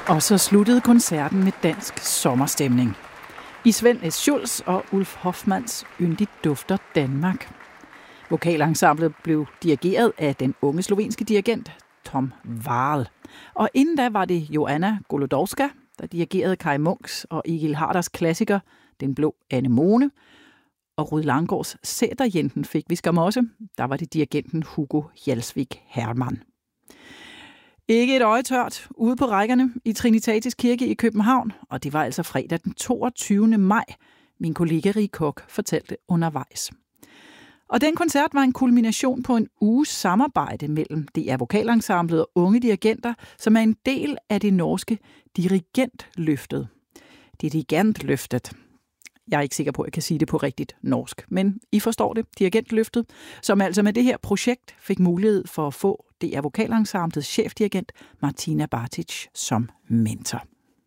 Og så sluttede koncerten med dansk sommerstemning. I Svend S. Schultz og Ulf Hoffmanns Yndigt dufter Danmark. Vokalensemblet blev dirigeret af den unge slovenske dirigent Tom Wahl. Og inden da var det Joanna Golodowska, der dirigerede Kai Munks og Egil Harders klassiker Den Blå Anemone. Og Rud Langgaards Sæterjenten fik vi skam også. Der var det dirigenten Hugo Hjalsvik Hermann. Ikke et øje tørt ude på rækkerne i Trinitatis Kirke i København, og det var altså fredag den 22. maj, min kollega Rie Kok fortalte undervejs. Og den koncert var en kulmination på en uges samarbejde mellem DR Vokalensemblet og unge dirigenter, som er en del af det norske Dirigentløftet. Dirigentløftet. Jeg er ikke sikker på, at jeg kan sige det på rigtigt norsk, men I forstår det, Dirigentløftet, som altså med det her projekt fik mulighed for at få DR Vokalensemblets chefdirigent Martina Bartic som mentor.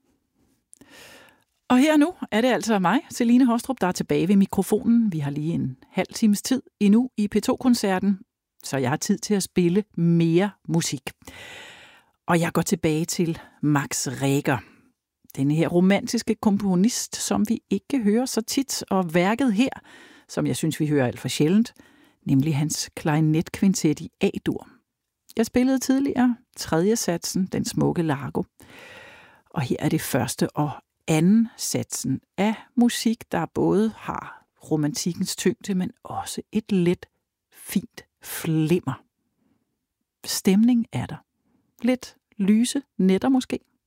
Og her nu er det altså mig, Celine Hostrup, der er tilbage ved mikrofonen. Vi har lige en halv times tid endnu i P2-koncerten, så jeg har tid til at spille mere musik. Og jeg går tilbage til Max Reger. Denne her romantiske komponist, som vi ikke hører så tit, og værket her, som jeg synes, vi hører alt for sjældent, nemlig hans klarinetkvintet i A-dur. Jeg spillede tidligere tredje satsen, Den smukke Largo. Og her er det første og anden satsen af musik, der både har romantikkens tyngde, men også et let, fint flimmer. Stemning er der. Lidt lyse nætter måske.